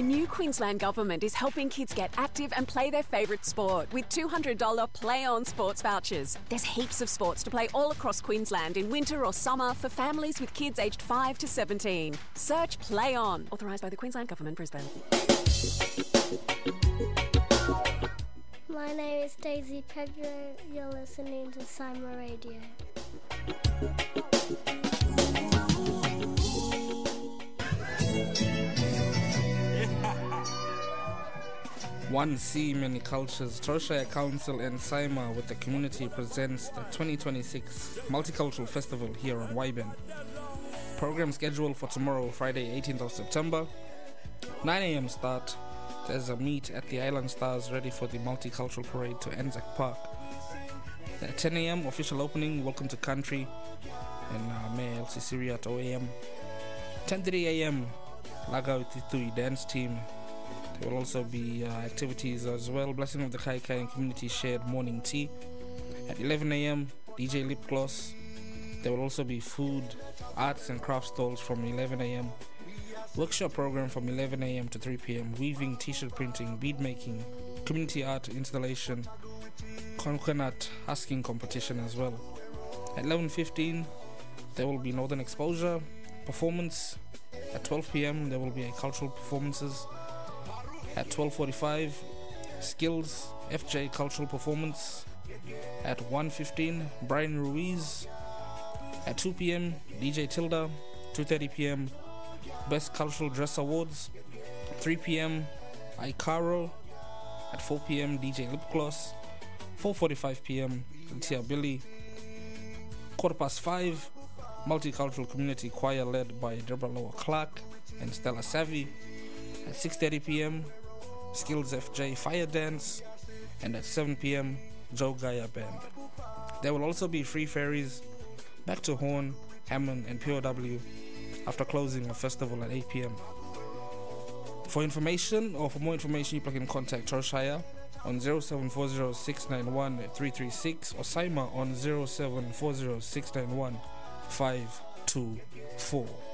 The new Queensland Government is helping kids get active and play their favourite sport with $200 Play On sports vouchers. There's heaps of sports to play all across Queensland in winter or summer for families with kids aged 5 to 17. Search Play On. Authorised by the Queensland Government, Brisbane. My name is Daisy Pedro. You're listening to Sima Radio. One Sea, Many Cultures, Troshire Council and Sima with the community presents the 2026 Multicultural Festival here on Wyben. Program scheduled for tomorrow, Friday 18th of September. 9 a.m. start. There's a meet at the Island Stars ready for the Multicultural Parade to Anzac Park. At 10 a.m. official opening, Welcome to Country and Mayor Elsie Siri at 0 a.m. 10:30 a.m. Laga Utitui dance team. There will also be activities as well. Blessing of the Kai Kai and community shared morning tea. At 11 a.m. DJ Lip Gloss. There will also be food, arts and craft stalls from 11 a.m. Workshop program from 11 a.m. to 3 p.m. Weaving, t-shirt printing, bead making, community art installation, coconut husking competition as well. At 11:15 there will be Northern Exposure performance. At 12 p.m. there will be a cultural performances. At 12:45 Skills FJ cultural performance. At 1:15 Brian Ruiz. At 2 p.m. DJ Tilda. 2:30 p.m. Best Cultural Dress Awards. 3 p.m. Icaro. At 4 p.m. DJ Lip Gloss. 4:45 p.m. Tia Billy. 5:15 Multicultural Community Choir led by Deborah Lower Clark and Stella Savvy. At 6:30 p.m. Skills FJ Fire Dance. And at 7 p.m. Joe Gaia Band. There will also be free ferries back to Horn, Hammond and POW after closing the festival at 8 p.m. For information or for more information, you can contact Troshire on 0740 691 336 or Sima on 0740 691 524.